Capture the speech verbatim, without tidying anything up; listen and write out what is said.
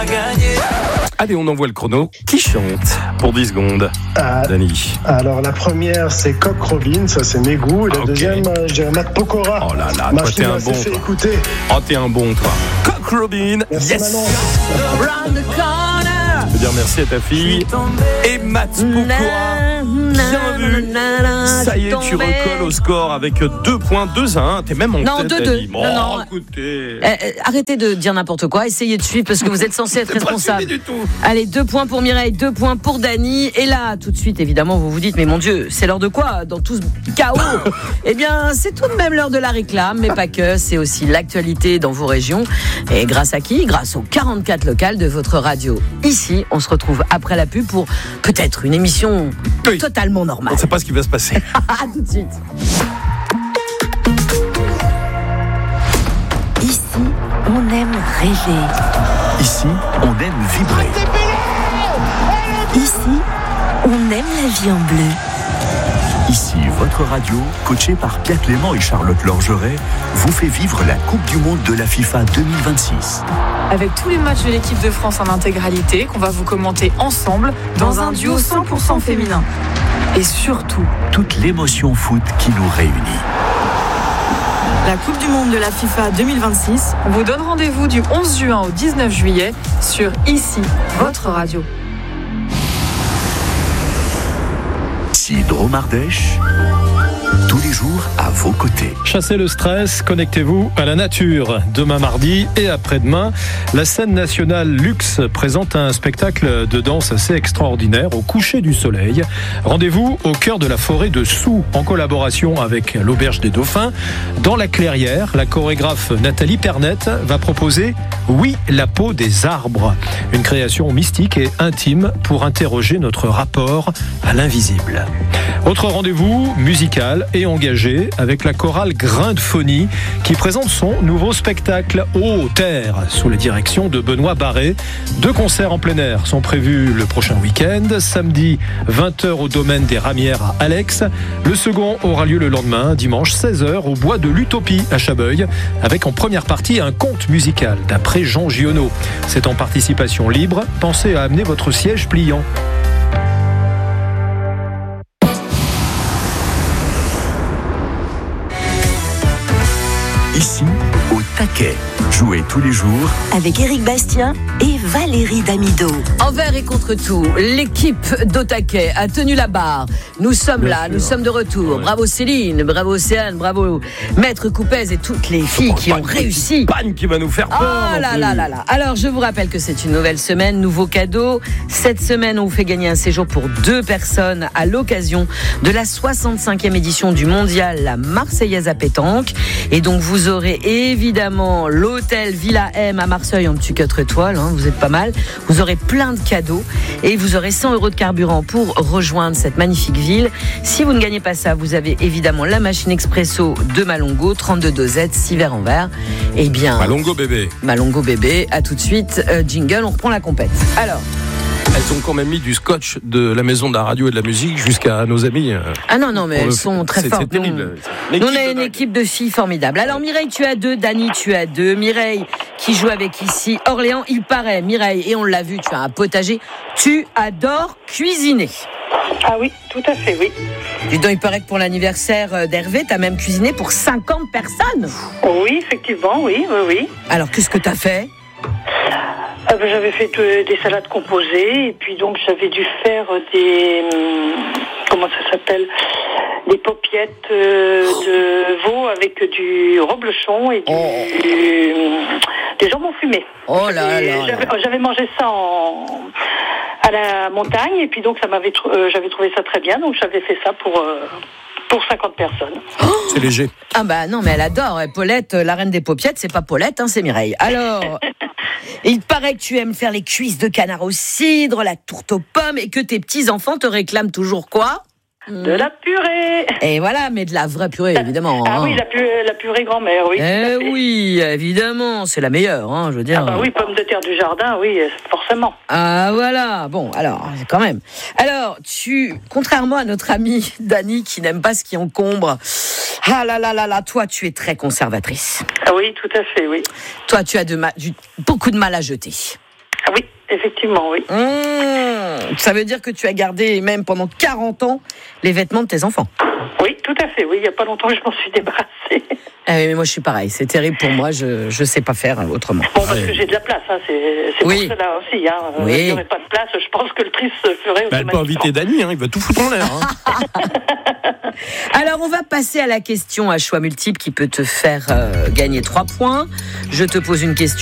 à gagner. Allez, on envoie le chrono. Qui chante pour dix secondes? Ah, Dani. Alors la première c'est Coq Robin, ça c'est mes goûts. Et la Ah, okay. deuxième, euh, je dirais Matt Pokora. Oh là là, Ma toi fille t'es un m'a bon, fait toi. écouter. Oh, t'es un bon, toi. Coq Robin. Merci Yes. Manon. Round the corner. Je veux dire merci à ta fille. Et Matt Pokora. Bien vu. Ça y est, tu recolles au score avec deux points, deux à un. T'es même en Non, tête, deux deux. Dani. Oh, Non, non. écoutez. Euh, euh, arrêtez de dire n'importe quoi, essayez de suivre parce que vous êtes censé être C'est pas responsable. suivi du tout. Allez, deux points pour Mireille, deux points pour Dani. Et là, tout de suite, évidemment, vous vous dites, mais mon Dieu, c'est l'heure de quoi dans tout ce chaos? Eh bien, c'est tout de même l'heure de la réclame, mais pas que. C'est aussi l'actualité dans vos régions. Et grâce à qui? Grâce aux quarante-quatre locales de votre radio. Ici, on se retrouve après la pub pour peut-être une émission Oui. totalement On normale. ne sait pas ce qui va se passer. À tout de suite. Ici, on aime rêver. Ici, on aime vibrer. Ici, on aime la vie en bleu. Ici, votre radio, coachée par Pierre Clément et Charlotte Lorgeret, vous fait vivre la Coupe du Monde de la FIFA deux mille vingt-six. Avec tous les matchs de l'équipe de France en intégralité qu'on va vous commenter ensemble dans un duo cent pour cent féminin. Et surtout, Toute l'émotion foot qui nous réunit. la Coupe du Monde de la FIFA deux mille vingt-six vous donne rendez-vous du onze juin au dix-neuf juillet sur Ici, votre radio. Ici, Drôme Ardèche, tous les jours à vos côtés. Chassez le stress, connectez-vous à la nature. Demain mardi et après-demain, la scène nationale Luxe présente un spectacle de danse assez extraordinaire au coucher du soleil. Rendez-vous au cœur de la forêt de Soux en collaboration avec l'Auberge des Dauphins. Dans la clairière, la chorégraphe Nathalie Pernette va proposer Oui, la peau des arbres. Une création mystique et intime pour interroger notre rapport à l'invisible. Autre rendez-vous musical et engagé avec la chorale Grain de Phonie qui présente son nouveau spectacle Ô Terre sous la direction de Benoît Barré. Deux concerts en plein air sont prévus le prochain week-end. Samedi vingt heures au domaine des Ramières à Alex. Le second aura lieu le lendemain, dimanche seize heures au bois de l'Utopie à Chabeuil avec en première partie un conte musical d'après Jean Giono. C'est en participation libre. Pensez à amener votre siège pliant. Ici, au taquet. Jouez tous les jours Avec Éric Bastien et Valérie Damido. Envers et contre tout, l'équipe d'Otaquet a tenu la barre. Nous sommes Bien là, sûr. nous sommes de retour. Ouais. Bravo Céline, bravo Océane, bravo Maître Coupez et toutes les filles qui Pas ont une réussi. Panne qui va nous faire peur. Oh non là plus. là là là. Alors je vous rappelle que c'est une nouvelle semaine, nouveau cadeau. Cette semaine, on vous fait gagner un séjour pour deux personnes à l'occasion de la soixante-cinquième édition du mondial La Marseillaise à pétanque. Et donc vous aurez évidemment l'hôtel Villa M à Marseille en dessus quatre étoiles, hein, vous êtes pas mal. Vous aurez plein de cadeaux et vous aurez cent euros de carburant pour rejoindre cette magnifique ville. Si vous ne gagnez pas ça, vous avez évidemment la machine expresso de Malongo, trente-deux dosettes, six verres en verre. Eh bien, Malongo bébé. Malongo bébé, à tout de suite. Euh, jingle, on reprend la compète. Alors, Elles ont quand même mis du scotch de la maison de la radio et de la musique jusqu'à nos amis. euh, ah non, non, mais pour le- elles sont très c'est- fortes. C'est terrible. Nous, L'équipe on a de une dingue. équipe de filles formidables. Alors Mireille, tu as deux, Dani, tu as deux. Mireille, qui joue avec ici Orléans, il paraît, Mireille, et on l'a vu, tu as un potager. Tu adores cuisiner. Ah oui, tout à fait, oui. Dis donc, il paraît que pour l'anniversaire d'Hervé, tu as même cuisiné pour cinquante personnes. Oui, effectivement, oui, oui, oui. Alors, qu'est-ce que tu as fait? Ah ben, j'avais fait euh, des salades composées et puis donc j'avais dû faire des... hum, comment ça s'appelle? Des paupiettes euh, de veau avec du reblochon et du, Oh. du, des jambons fumés. Oh là Et là j'avais, là. j'avais mangé ça en, à la montagne et puis donc ça m'avait tr- euh, j'avais trouvé ça très bien, donc j'avais fait ça pour... euh, pour cinquante personnes. C'est léger. Ah bah non, mais elle adore. Paulette, la reine des paupiettes, c'est pas Paulette, hein, c'est Mireille. Alors, il paraît que tu aimes faire les cuisses de canard au cidre, la tourte aux pommes, et que tes petits-enfants te réclament toujours quoi? De la purée. Et voilà, mais de la vraie purée, évidemment. Ah hein. oui, la purée, la purée grand-mère, oui. tout à Eh fait. oui, évidemment, c'est la meilleure, hein, je veux dire. Ah bah oui, pommes de terre du jardin, oui, forcément. Ah voilà, bon, alors, quand même. Alors, tu, contrairement à notre amie Dani qui n'aime pas ce qui encombre, ah là là là là, toi, tu es très conservatrice. Ah oui, tout à fait, oui. Toi, tu as de ma- du- beaucoup de mal à jeter. Ah oui, effectivement, oui. Mmh, ça veut dire que tu as gardé, même pendant quarante ans, les vêtements de tes enfants. Oui, tout à fait. Oui, il n'y a pas longtemps que je m'en suis débarrassée. Ah oui, mais moi je suis pareil, c'est terrible pour moi, je ne sais pas faire autrement. Bon, parce que j'ai de la place, hein, c'est, c'est oui. pour cela aussi. Hein. Oui. Il n'y aurait pas de place, je pense que le tri se ferait bah, elle peut inviter Dany, hein, il va tout foutre en l'air. Hein. Alors on va passer à la question à choix multiple qui peut te faire euh, gagner trois points. Je te pose une question.